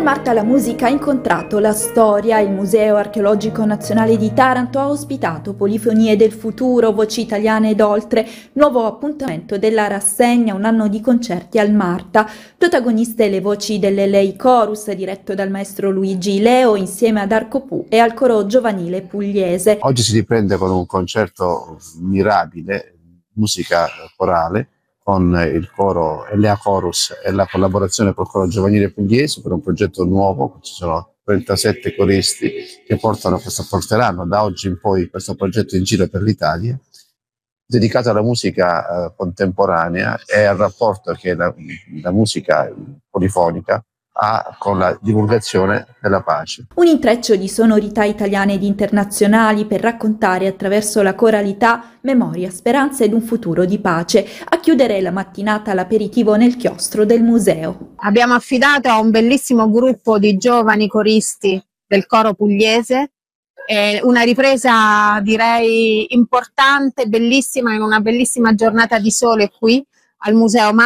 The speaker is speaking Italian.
Marta la musica ha incontrato la storia. Il Museo Archeologico Nazionale di Taranto ha ospitato Polifonie del Futuro, voci italiane ed oltre, nuovo appuntamento della rassegna, un anno di concerti al Marta. Protagoniste le voci dell'Lei Chorus, diretto dal maestro Luigi Leo, insieme ad Arco Pu e al coro giovanile pugliese. Oggi si riprende con un concerto mirabile, musica corale, con il coro Elea Chorus e la collaborazione col coro giovanile pugliese per un progetto nuovo. Ci sono 37 coristi che porteranno da oggi in poi questo progetto in giro per l'Italia, dedicato alla musica contemporanea e al rapporto che la musica polifonica ha con la divulgazione della pace. Un intreccio di sonorità italiane ed internazionali per raccontare attraverso la coralità memoria, speranza ed un futuro di pace. A chiudere la mattinata l'aperitivo nel chiostro del museo. Abbiamo affidato a un bellissimo gruppo di giovani coristi del coro pugliese una ripresa direi importante, bellissima, in una bellissima giornata di sole qui al Museo